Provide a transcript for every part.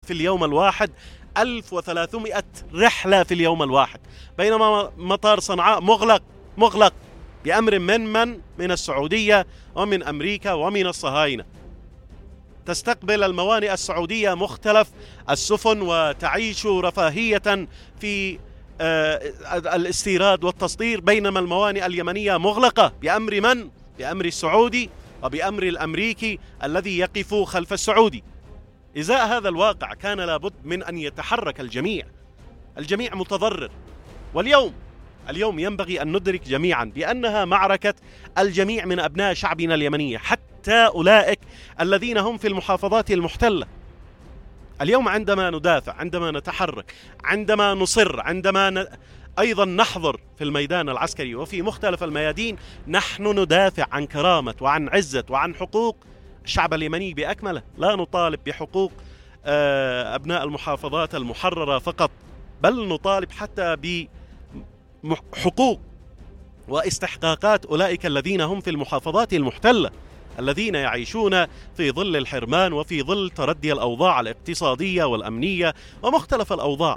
في اليوم الواحد 1300 رحلة في اليوم الواحد، بينما مطار صنعاء مغلق بأمر من السعودية ومن أمريكا ومن الصهاينة. تستقبل الموانئ السعودية مختلف السفن وتعيش رفاهية في الاستيراد والتصدير، بينما الموانئ اليمنية مغلقة بأمر بأمر السعودي وبأمر الأمريكي الذي يقف خلف السعودي. إزاء هذا الواقع كان لابد من أن يتحرك الجميع متضرر. واليوم ينبغي أن ندرك جميعا بأنها معركة الجميع من أبناء شعبنا اليمني، حتى أولئك الذين هم في المحافظات المحتلة. اليوم عندما ندافع، عندما نتحرك، عندما نصر، عندما أيضا نحضر في الميدان العسكري وفي مختلف الميادين، نحن ندافع عن كرامة وعن عزة وعن حقوق الشعب اليمني بأكمله. لا نطالب بحقوق أبناء المحافظات المحررة فقط، بل نطالب حتى بحقوق واستحقاقات أولئك الذين هم في المحافظات المحتلة، الذين يعيشون في ظل الحرمان وفي ظل تردي الأوضاع الاقتصادية والأمنية ومختلف الأوضاع.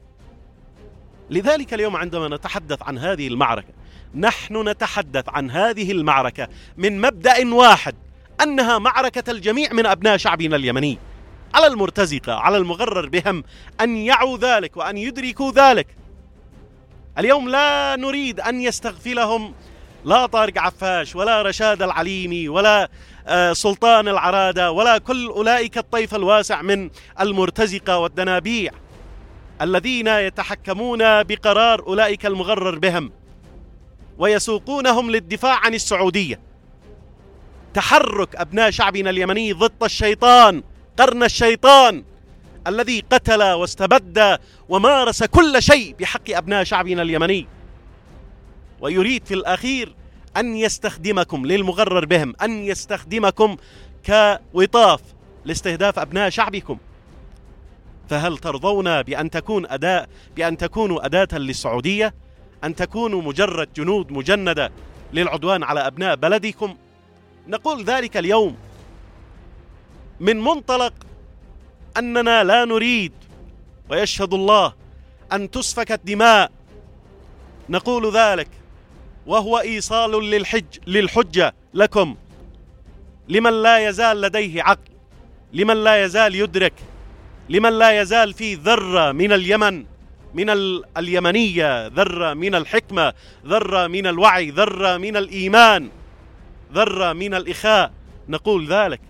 لذلك اليوم عندما نتحدث عن هذه المعركة، نحن نتحدث عن هذه المعركة من مبدأ واحد، أنها معركة الجميع من أبناء شعبنا اليمني، على المرتزقة، على المغرر بهم أن يعوا ذلك وأن يدركوا ذلك. اليوم لا نريد أن يستغفلهم لا طارق عفاش ولا رشاد العليمي ولا سلطان العرادة ولا كل أولئك الطيف الواسع من المرتزقة والدنابيع الذين يتحكمون بقرار أولئك المغرر بهم ويسوقونهم للدفاع عن السعودية. تحرك أبناء شعبنا اليمني ضد الشيطان، قرن الشيطان الذي قتل واستبد ومارس كل شيء بحق أبناء شعبنا اليمني، ويريد في الأخير أن يستخدمكم للمغرر بهم، أن يستخدمكم كوطاف لاستهداف أبناء شعبكم. فهل ترضون بأن تكونوا أداة للسعودية؟ أن تكونوا مجرد جنود مجندة للعدوان على أبناء بلدكم؟ نقول ذلك اليوم من منطلق أننا لا نريد، ويشهد الله، أن تسفك الدماء. نقول ذلك وهو إيصال للحجة لكم، لمن لا يزال لديه عقل، لمن لا يزال يدرك، لمن لا يزال في ذرة من اليمن، من اليمنية، ذرة من الحكمة، ذرة من الوعي، ذرة من الإيمان، ذرة من الإخاء. نقول ذلك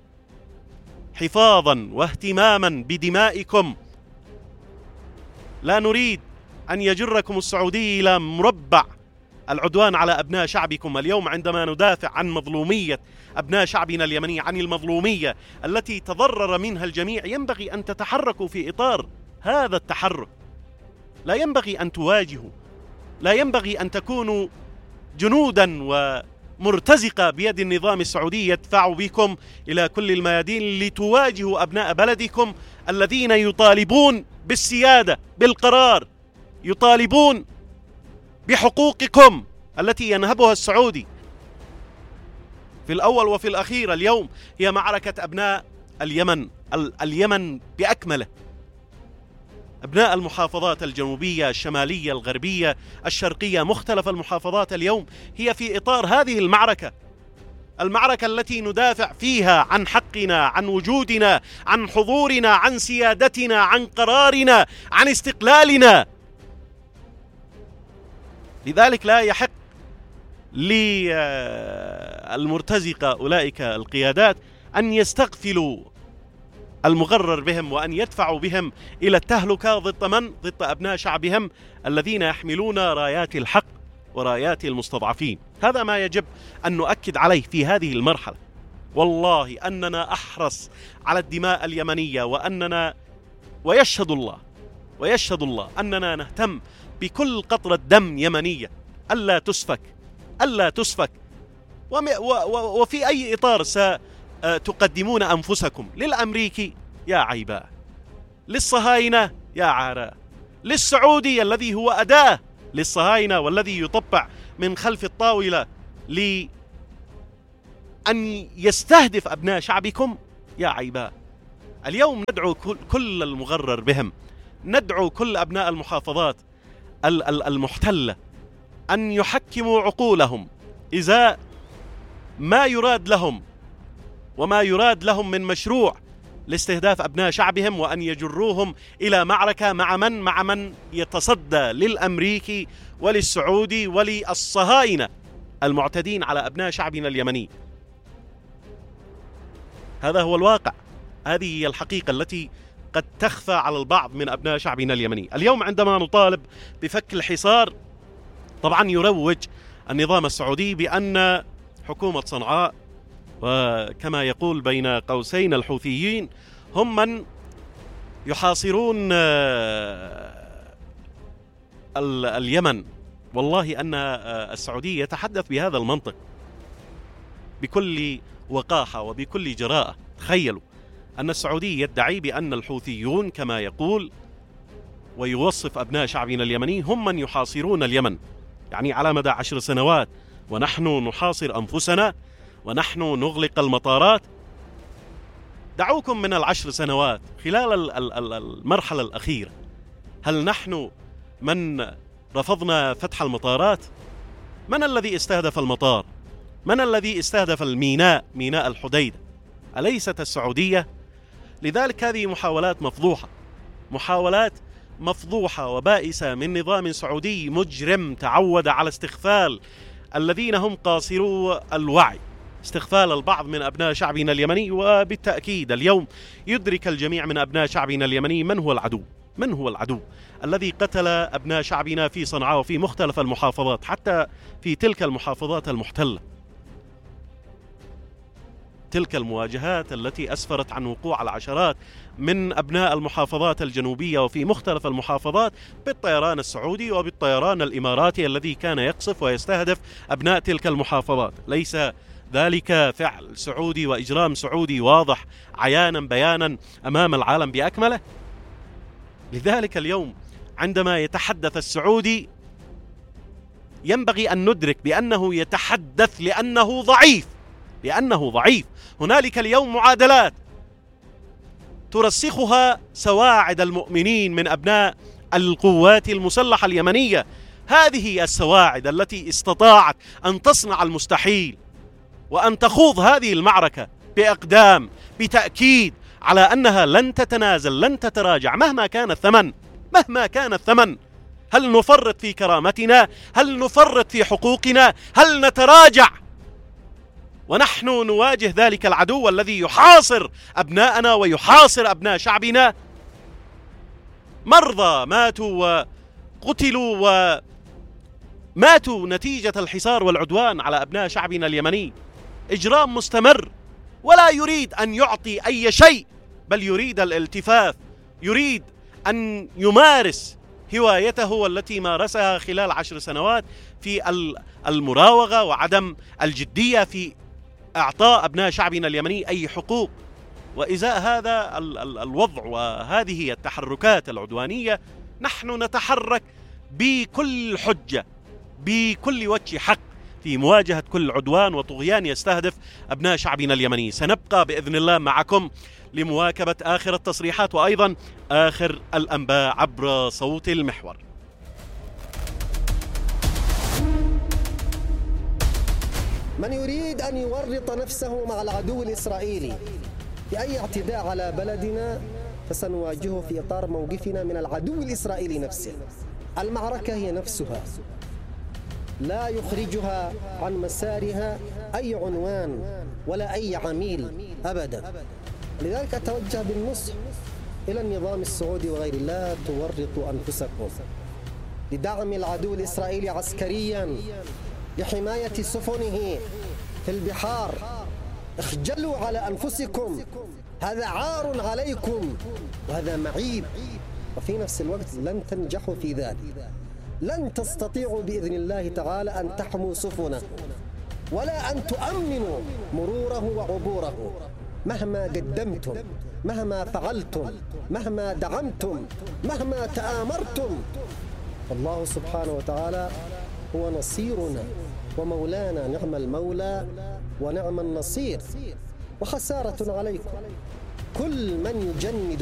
حفاظا واهتماما بدمائكم. لا نريد أن يجركم السعودي إلى مربع العدوان على أبناء شعبكم. اليوم عندما ندافع عن مظلومية أبناء شعبنا اليمني، عن المظلومية التي تضرر منها الجميع، ينبغي أن تتحركوا في إطار هذا التحرك. لا ينبغي أن تواجهوا، لا ينبغي أن تكونوا جنودا ومرتزقة بيد النظام السعودي يدفع بكم إلى كل الميادين لتواجهوا أبناء بلدكم الذين يطالبون بالسيادة، بالقرار، يطالبون بحقوقكم التي ينهبها السعودي. في الأول وفي الأخير اليوم هي معركة أبناء اليمن بأكمله. أبناء المحافظات الجنوبية، الشمالية، الغربية، الشرقية، مختلف المحافظات اليوم هي في إطار هذه المعركة التي ندافع فيها عن حقنا، عن وجودنا، عن حضورنا، عن سيادتنا، عن قرارنا، عن استقلالنا. لذلك لا يحق للمرتزقة أولئك القيادات أن يستغفلوا المغرر بهم وأن يدفعوا بهم إلى التهلكة ضد أبناء شعبهم الذين يحملون رايات الحق ورايات المستضعفين. هذا ما يجب أن نؤكد عليه في هذه المرحلة. والله أننا أحرص على الدماء اليمنية، ويشهد الله أننا نهتم بكل قطرة دم يمنية ألا تسفك. وفي أي إطار ستقدمون أنفسكم؟ للأمريكي يا عيباء، للصهاينة يا عاراء، للسعودي الذي هو أداة للصهاينة والذي يطبع من خلف الطاولة لأن يستهدف أبناء شعبكم يا عيباء. اليوم ندعو كل المغرر بهم، ندعو كل أبناء المحافظات المحتلة أن يحكموا عقولهم إزاء ما يراد لهم وما يراد لهم من مشروع لاستهداف أبناء شعبهم، وأن يجروهم إلى معركة مع من يتصدى للأمريكي وللسعودي وللصهاينة المعتدين على أبناء شعبنا اليمني. هذا هو الواقع، هذه هي الحقيقة التي قد تخفى على البعض من أبناء شعبنا اليمني. اليوم عندما نطالب بفك الحصار، طبعا يروج النظام السعودي بأن حكومة صنعاء وكما يقول بين قوسين الحوثيين هم من يحاصرون اليمن. والله أن السعودية يتحدث بهذا المنطق بكل وقاحة وبكل جراءة. تخيلوا أن السعودي يدعي بأن الحوثيون كما يقول ويوصف أبناء شعبنا اليمني هم من يحاصرون اليمن، يعني على مدى 10 سنوات، ونحن نحاصر أنفسنا ونحن نغلق المطارات. دعوكم من 10 سنوات، خلال المرحلة الأخيرة هل نحن من رفضنا فتح المطارات؟ من الذي استهدف المطار؟ من الذي استهدف الميناء، ميناء الحديدة؟ أليست السعودية؟ لذلك هذه محاولات مفضوحة وبائسة من نظام سعودي مجرم تعود على استغفال الذين هم قاصرو الوعي، استغفال البعض من أبناء شعبنا اليمني. وبالتأكيد اليوم يدرك الجميع من أبناء شعبنا اليمني من هو العدو الذي قتل أبناء شعبنا في صنعاء وفي مختلف المحافظات، حتى في تلك المحافظات المحتلة، تلك المواجهات التي أسفرت عن وقوع العشرات من أبناء المحافظات الجنوبية وفي مختلف المحافظات بالطيران السعودي وبالطيران الإماراتي الذي كان يقصف ويستهدف أبناء تلك المحافظات. ليس ذلك فعل سعودي وإجرام سعودي واضح عيانا بيانا أمام العالم بأكمله؟ لذلك اليوم عندما يتحدث السعودي ينبغي أن ندرك بأنه يتحدث لأنه ضعيف. هنالك اليوم معادلات ترسخها سواعد المؤمنين من أبناء القوات المسلحة اليمنية. هذه السواعد التي استطاعت أن تصنع المستحيل وأن تخوض هذه المعركة بإقدام، بتأكيد على أنها لن تتنازل، لن تتراجع مهما كان الثمن. هل نفرط في كرامتنا؟ هل نفرط في حقوقنا؟ هل نتراجع ونحن نواجه ذلك العدو الذي يحاصر أبناءنا ويحاصر أبناء شعبنا؟ مرضى ماتوا وقتلوا وماتوا نتيجة الحصار والعدوان على أبناء شعبنا اليمني. إجرام مستمر، ولا يريد أن يعطي أي شيء، بل يريد الالتفاف، يريد أن يمارس هوايته التي مارسها خلال 10 سنوات في المراوغة وعدم الجدية في إعطاء أبناء شعبنا اليمني أي حقوق. وإزاء هذا الوضع وهذه التحركات العدوانية نحن نتحرك بكل حجة، بكل وجه حق في مواجهة كل عدوان وطغيان يستهدف أبناء شعبنا اليمني. سنبقى بإذن الله معكم لمواكبة آخر التصريحات وأيضا آخر الأنباء عبر صوت المحور. من يريد أن يورط نفسه مع العدو الإسرائيلي بأي اعتداء على بلدنا فسنواجهه في إطار موقفنا من العدو الإسرائيلي نفسه. المعركة هي نفسها، لا يخرجها عن مسارها أي عنوان ولا أي عميل أبدا. لذلك أتوجه بالنصح إلى النظام السعودي وغيره: لا تورطوا أنفسكم لدعم العدو الإسرائيلي عسكريا، لحماية سفنه في البحار. اخجلوا على أنفسكم، هذا عار عليكم وهذا معيب. وفي نفس الوقت لن تنجحوا في ذلك، لن تستطيعوا بإذن الله تعالى أن تحموا سفنه ولا أن تؤمنوا مروره وعبوره مهما قدمتم، مهما فعلتم، مهما دعمتم، مهما تآمرتم. الله سبحانه وتعالى هو نصيرنا ومولانا، نعم المولى ونعم النصير. وخسارة عليكم كل من يجند